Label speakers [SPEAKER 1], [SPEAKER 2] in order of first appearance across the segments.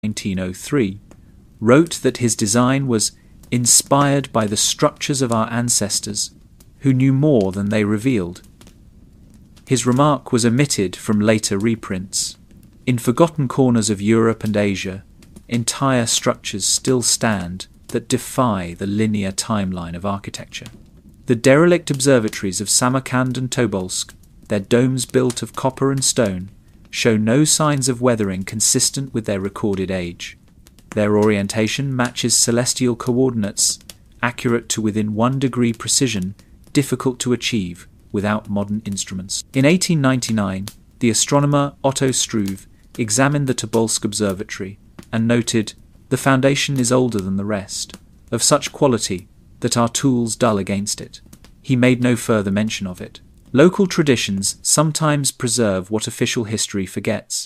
[SPEAKER 1] 1903, wrote that his design was inspired by the structures of our ancestors, who knew more than they revealed. His remark was omitted from later reprints. In forgotten corners of Europe and Asia, entire structures still stand that defy the linear timeline of architecture. The derelict observatories of Samarkand and Tobolsk, their domes built of copper and stone, show no signs of weathering consistent with their recorded age. Their orientation matches celestial coordinates, accurate to within 1 degree precision, difficult to achieve without modern instruments. In 1899, the astronomer Otto Struve examined the Tobolsk Observatory and noted, "The foundation is older than the rest, of such quality that our tools dull against it." He made no further mention of it. Local traditions sometimes preserve what official history forgets.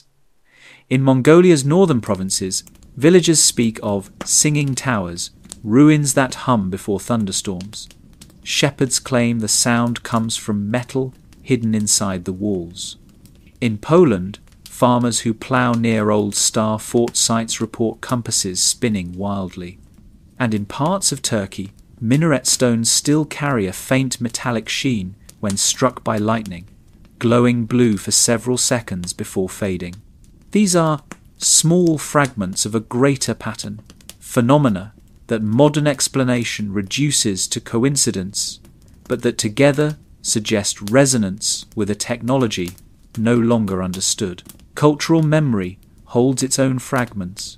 [SPEAKER 1] In Mongolia's northern provinces, villagers speak of singing towers, ruins that hum before thunderstorms. Shepherds claim the sound comes from metal hidden inside the walls. In Poland, farmers who plough near old star fort sites report compasses spinning wildly. And in parts of Turkey, minaret stones still carry a faint metallic sheen when struck by lightning, glowing blue for several seconds before fading. These are small fragments of a greater pattern, phenomena that modern explanation reduces to coincidence, but that together suggest resonance with a technology no longer understood. Cultural memory holds its own fragments.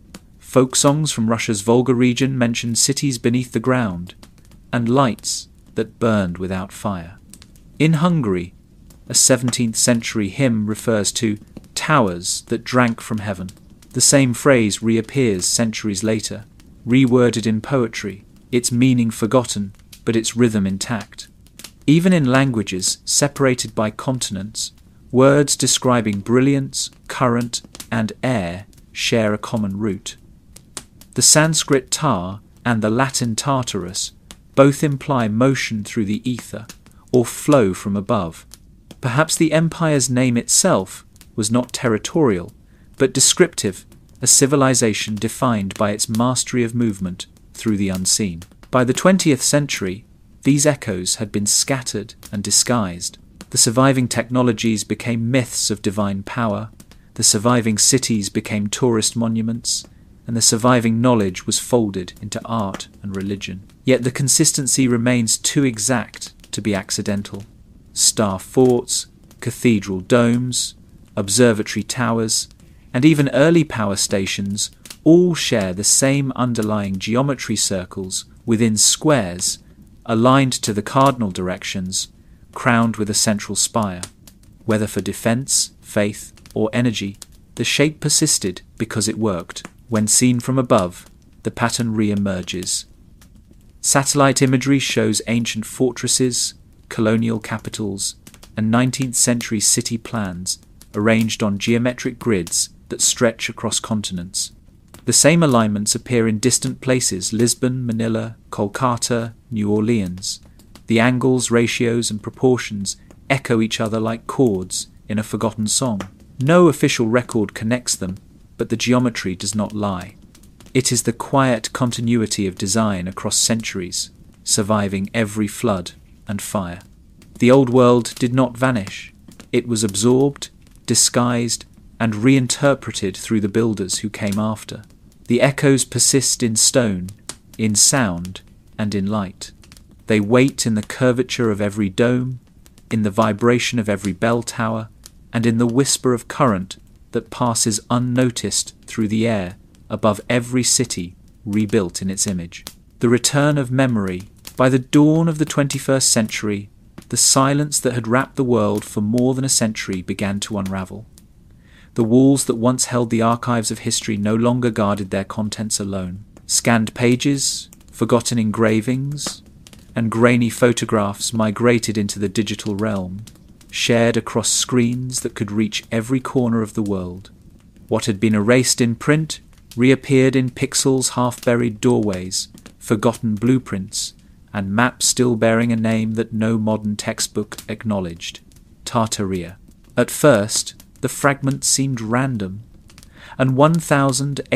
[SPEAKER 1] Folk songs from Russia's Volga region mention cities beneath the ground and lights that burned without fire. In Hungary, a 17th century hymn refers to towers that drank from heaven. The same phrase reappears centuries later, reworded in poetry, its meaning forgotten, but its rhythm intact. Even in languages separated by continents, words describing brilliance, current, and air share a common root. The Sanskrit tar and the Latin Tartarus both imply motion through the ether or flow from above. Perhaps the empire's name itself was not territorial, but descriptive, a civilization defined by its mastery of movement through the unseen. By the 20th century, these echoes had been scattered and disguised. The surviving technologies became myths of divine power, the surviving cities became tourist monuments, and the surviving knowledge was folded into art and religion. Yet the consistency remains too exact to be accidental. Star forts, cathedral domes, observatory towers, and even early power stations all share the same underlying geometry circles within squares, aligned to the cardinal directions, crowned with a central spire. Whether for defense, faith, or energy, the shape persisted because it worked. When seen from above, the pattern re-emerges. Satellite imagery shows ancient fortresses, colonial capitals, and 19th century city plans arranged on geometric grids that stretch across continents. The same alignments appear in distant places: Lisbon, Manila, Kolkata, New Orleans. The angles, ratios, and proportions echo each other like chords in a forgotten song. No official record connects them, but the geometry does not lie. It is the quiet continuity of design across centuries, surviving every flood and fire. The old world did not vanish. It was absorbed, disguised, and reinterpreted through the builders who came after. The echoes persist in stone, in sound, and in light. They wait in the curvature of every dome, in the vibration of every bell tower, and in the whisper of current that passes unnoticed through the air above every city rebuilt in its image. The return of memory. By the dawn of the 21st century, the silence that had wrapped the world for more than a century began to unravel. The walls that once held the archives of history no longer guarded their contents alone. Scanned pages, forgotten engravings, and grainy photographs migrated into the digital realm, shared across screens that could reach every corner of the world. What had been erased in print reappeared in pixels, half-buried doorways, forgotten blueprints, and maps still bearing a name that no modern textbook acknowledged: Tartaria. At first, the fragments seemed random. and